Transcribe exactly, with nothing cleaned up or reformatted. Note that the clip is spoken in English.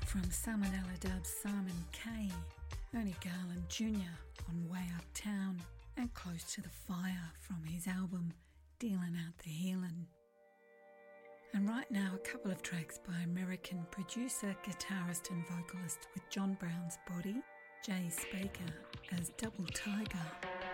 From Salmonella Dub's Simon Kay, Ernie Garland Junior on Way Uptown, and Close to the Fire from his album Dealin' Out the Healin'. And right now a couple of tracks by American producer, guitarist and vocalist with John Brown's Body, Jay Spaker as Double Tiger.